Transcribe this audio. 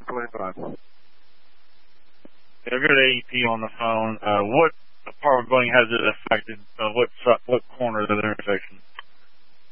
25. I've got AEP on the phone. What apartment building has it affected? What corner of the intersection?